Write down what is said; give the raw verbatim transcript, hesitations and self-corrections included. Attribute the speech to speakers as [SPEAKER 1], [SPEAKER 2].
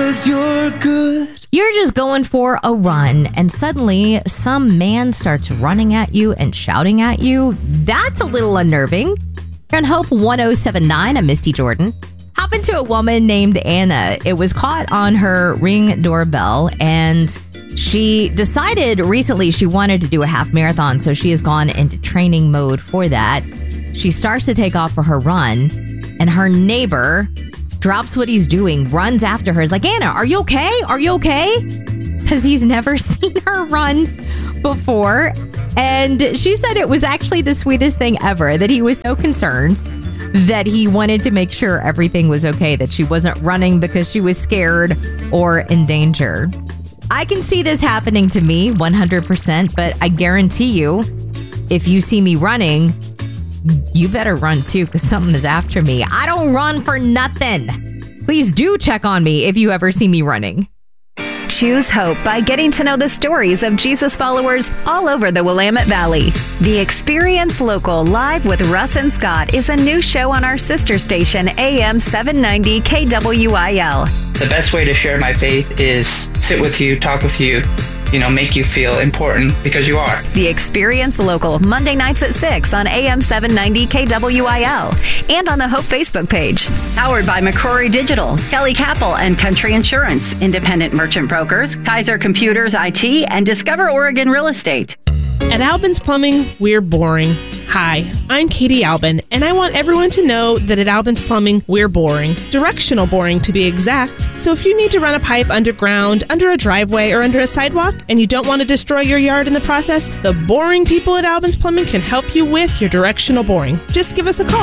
[SPEAKER 1] 'cause you're good.
[SPEAKER 2] You're just going for a run, and suddenly some man starts running at you and shouting at you. That's a little unnerving. You're on Hope one oh seven point nine. I'm Misty Jordan. Happened to a woman named Anna. It was caught on her Ring doorbell, and she decided recently she wanted to do a half marathon, so she has gone into training mode for that. She starts to take off for her run, and her neighbor drops what he's doing, runs after her. Is like, Anna, are you okay? Are you okay? Because he's never seen her run before. And she said it was actually the sweetest thing ever, that he was so concerned that he wanted to make sure everything was okay, that she wasn't running because she was scared or in danger. I can see this happening to me one hundred percent, but I guarantee you, if you see me running, you better run too, because something is after me. I don't run for nothing. Please do check on me if you ever see me running.
[SPEAKER 3] Choose hope by getting to know the stories of Jesus followers all over the Willamette Valley. The Experience Local Live with Russ and Scott is a new show on our sister station, A M seven ninety K W I L.
[SPEAKER 4] The best way to share my faith is sit with you, talk with you, you know, make you feel important, because you are.
[SPEAKER 3] The Experience Local, Monday nights at six on A M seven ninety K W I L and on the Hope Facebook page.
[SPEAKER 5] Powered by McCrory Digital, Kelly Capel and Country Insurance, Independent Merchant Brokers, Kaiser Computers I T, and Discover Oregon Real Estate.
[SPEAKER 6] At Albin's Plumbing, we're boring. Hi, I'm Katie Albin, and I want everyone to know that at Albin's Plumbing, we're boring. Directional boring, to be exact. So if you need to run a pipe underground, under a driveway, or under a sidewalk, and you don't want to destroy your yard in the process, the boring people at Albin's Plumbing can help you with your directional boring. Just give us a call.